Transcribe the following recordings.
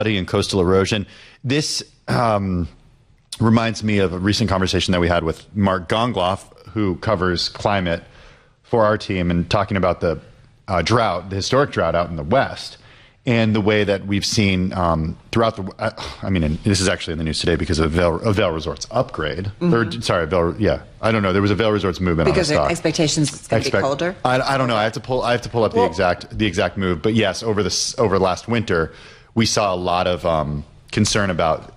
and coastal erosion. This reminds me of a recent conversation that we had with Mark Gongloff, who covers climate for our team, and talking about the drought, the historic drought out in the West, and the way that we've seen throughout the. And this is actually in the news today because of Vail Resorts upgrade. I don't know. There was a Vail Resorts movement because on the stock. Because expectations it's going to be colder. I don't know. I have to pull up the exact move. But yes, over last winter, we saw a lot of concern about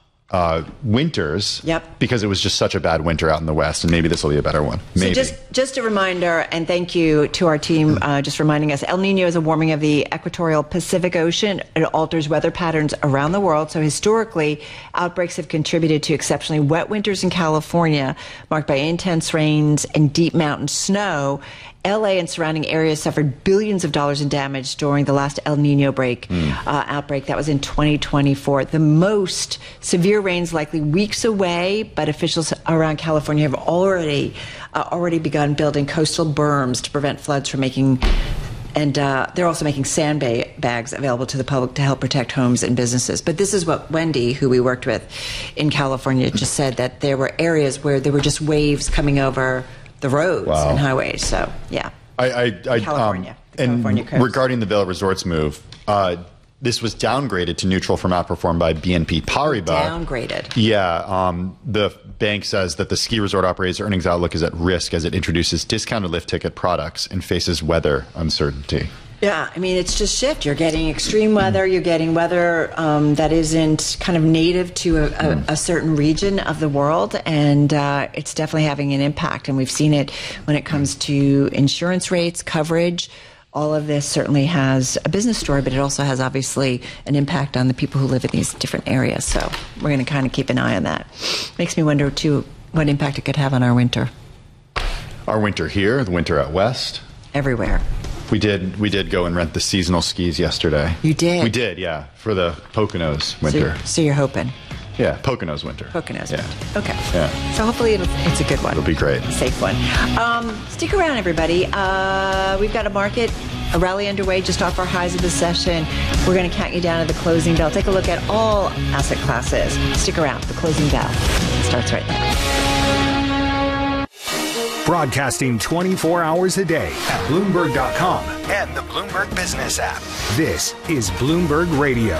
winters. Yep. Because it was just such a bad winter out in the West, and maybe this will be a better one. Maybe. So just a reminder, and thank you to our team just reminding us, El Nino is a warming of the equatorial Pacific Ocean. It alters weather patterns around the world. So historically, outbreaks have contributed to exceptionally wet winters in California, marked by intense rains and deep mountain snow. LA and surrounding areas suffered billions of dollars in damage during the last El Nino outbreak. That was in 2024. The most severe rains likely weeks away, but officials around California have already begun building coastal berms to prevent floods from making. And they're also making sandbags available to the public to help protect homes and businesses. But this is what Wendy, who we worked with in California, just said, that there were areas where there were just waves coming over the roads and highways. So, yeah. California. And regarding the Vail Resorts move, this was downgraded to neutral from outperformed by BNP Paribas. Downgraded. Yeah. The bank says that the ski resort operator's earnings outlook is at risk as it introduces discounted lift ticket products and faces weather uncertainty. Yeah, it's just shift. You're getting extreme weather. You're getting weather that isn't kind of native to a certain region of the world, and it's definitely having an impact. And we've seen it when it comes to insurance rates, coverage. All of this certainly has a business story, but it also has obviously an impact on the people who live in these different areas. So we're going to kind of keep an eye on that. Makes me wonder, too, what impact it could have on our winter. Our winter here, the winter out west. Everywhere. We did go and rent the seasonal skis yesterday. You did? We did, yeah, for the Poconos winter. So you're hoping? Yeah, Poconos winter. Poconos winter. Yeah. Okay. Yeah. So hopefully it's a good one. It'll be great. A safe one. Stick around, everybody. We've got a rally underway just off our highs of the session. We're going to count you down to the closing bell. Take a look at all asset classes. Stick around. The closing bell starts right now. Broadcasting 24 hours a day at Bloomberg.com and the Bloomberg Business app. This is Bloomberg Radio.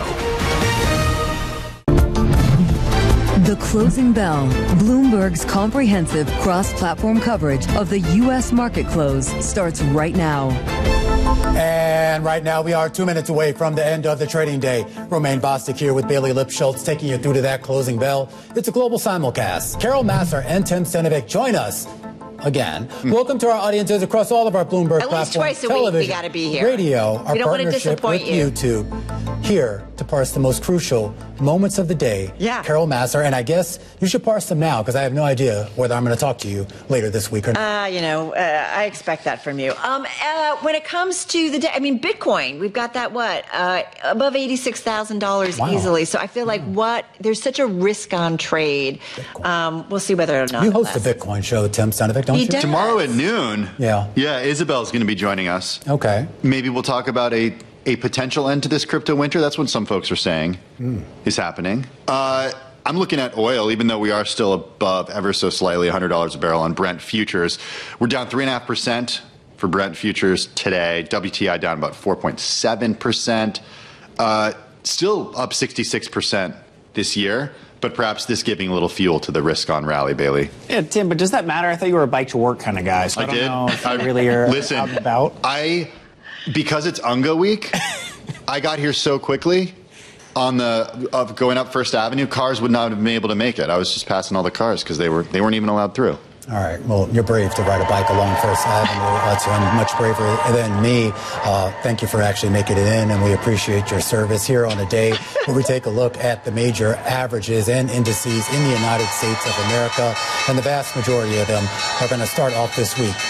The Closing Bell, Bloomberg's comprehensive cross-platform coverage of the U.S. market close, starts right now. And right now, we are 2 minutes away from the end of the trading day. Romaine Bostick here with Bailey Lipschultz taking you through to that closing bell. It's a global simulcast. Carol Massar and Tim Stenovec join us again. Welcome to our audiences across all of our Bloomberg platforms. At least twice a week, we got to be here. Radio, our we don't partnership want to with YouTube, here to parse the most crucial moments of the day. Yeah. Carol Massar, and I guess you should parse them now because I have no idea whether I'm going to talk to you later this week or not. I expect that from you. When it comes to the day, Bitcoin, we've got that above $86,000 easily. So I feel like there's such a risk on trade. We'll see whether or not. You host a Bitcoin show, Tim Stenovec, don't you? Does. Tomorrow at noon. Yeah. Yeah, Isabel's going to be joining us. Okay. Maybe we'll talk about a potential end to this crypto winter. That's what some folks are saying is happening. I'm looking at oil, even though we are still above ever so slightly $100 a barrel on Brent futures. We're down 3.5% for Brent futures today. WTI down about 4.7%. Still up 66% this year. But perhaps this giving a little fuel to the risk on rally, Bailey. Yeah, Tim, but does that matter? I thought you were a bike to work kind of guy. So I don't know if you really are out and about. Because it's Unga week, I got here so quickly of going up First Avenue, cars would not have been able to make it. I was just passing all the cars because they weren't even allowed through. All right. Well, you're brave to ride a bike along First Avenue. Tim, much braver than me. Thank you for actually making it in, and we appreciate your service here on a day where we take a look at the major averages and indices in the United States of America, and the vast majority of them are going to start off this week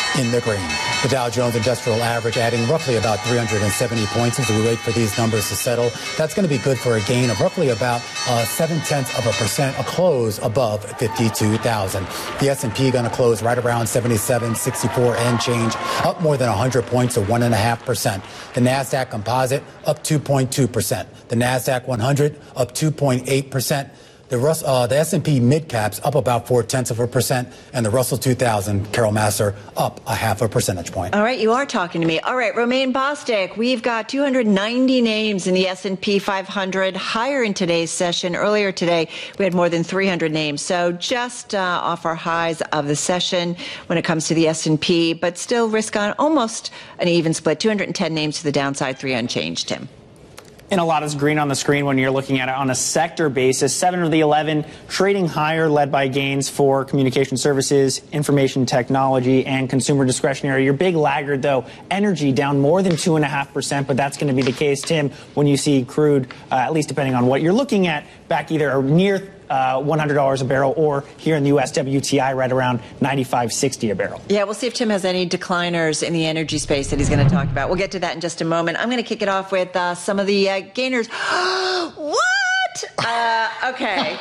in the green. The Dow Jones Industrial Average adding roughly about 370 points as we wait for these numbers to settle. That's going to be good for a gain of roughly about 0.7%, a close above 52,000. The S&P going to close right around 77.64 and change, up more than 100 points or 1.5%. The Nasdaq Composite up 2.2%. The Nasdaq 100 up 2.8%. The S&P mid caps up about 0.4%, and the Russell 2000, Carol Massar, up 0.5 percentage point. All right, you are talking to me. All right, Romaine Bostick, we've got 290 names in the S&P 500 higher in today's session. Earlier today, we had more than 300 names, so just off our highs of the session when it comes to the S&P, but still risk on almost an even split. 210 names to the downside, 3 unchanged, Tim. And a lot is green on the screen when you're looking at it on a sector basis. 7 of the 11 trading higher, led by gains for communication services, information technology, and consumer discretionary. Your big laggard, though, energy down more than 2.5%, but that's going to be the case, Tim, when you see crude, at least depending on what you're looking at, back either near $100 a barrel, or here in the U.S., WTI right around $95.60 a barrel. Yeah, we'll see if Tim has any decliners in the energy space that he's going to talk about. We'll get to that in just a moment. I'm going to kick it off with some of the gainers. What? Okay.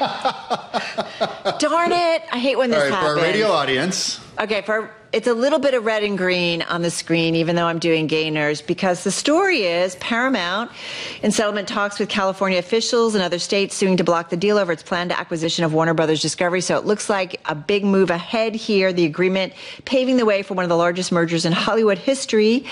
Darn it. I hate when this happens. For our radio audience. Okay, it's a little bit of red and green on the screen, even though I'm doing gainers, because the story is Paramount in settlement talks with California officials and other states suing to block the deal over its planned acquisition of Warner Brothers Discovery. So it looks like a big move ahead here. The agreement paving the way for one of the largest mergers in Hollywood history.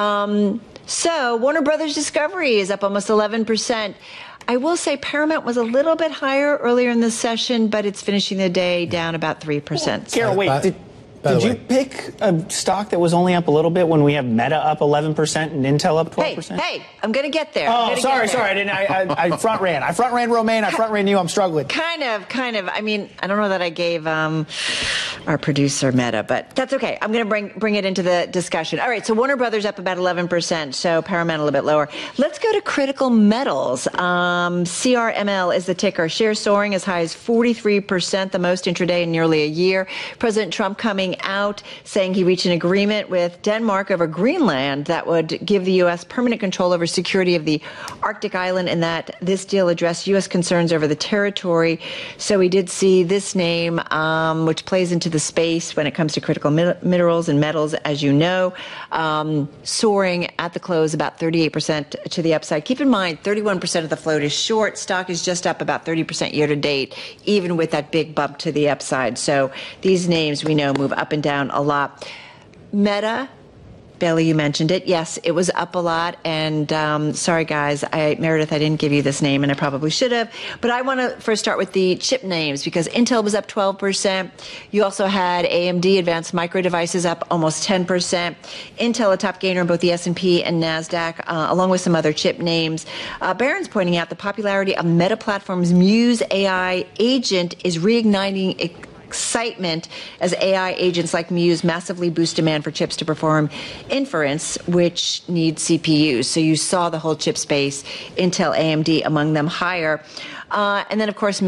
So Warner Brothers Discovery is up almost 11%. I will say Paramount was a little bit higher earlier in the session, but it's finishing the day down about 3%. Carol, wait. Did you pick a stock that was only up a little bit when we have Meta up 11% and Intel up 12%? Hey, I'm going to get there. Oh, sorry. I front ran. I front ran Romaine. I front ran you. I'm struggling. Kind of. I mean, I don't know that I gave our producer Meta, but that's okay. I'm going to bring it into the discussion. All right, so Warner Brothers up about 11%, so Paramount a little bit lower. Let's go to critical metals. CRML is the ticker. Shares soaring as high as 43%, the most intraday in nearly a year. President Trump coming out saying he reached an agreement with Denmark over Greenland that would give the U.S. permanent control over security of the Arctic island, and that this deal addressed U.S. concerns over the territory. So we did see this name, which plays into the space when it comes to critical minerals and metals, as you know, soaring at the close about 38% to the upside. Keep in mind, 31% of the float is short. Stock is just up about 30% year to date, even with that big bump to the upside. So these names we know move up and down a lot. Meta, Bailey, you mentioned it. Yes, it was up a lot. And sorry, guys, Meredith, I didn't give you this name, and I probably should have. But I want to first start with the chip names, because Intel was up 12%. You also had AMD, Advanced Micro Devices, up almost 10%. Intel, a top gainer in both the S&P and NASDAQ, along with some other chip names. Barron's pointing out the popularity of Meta Platforms' Muse AI agent is reigniting excitement as AI agents like Muse massively boost demand for chips to perform inference, which needs CPUs. So you saw the whole chip space, Intel, AMD among them higher. And then, of course,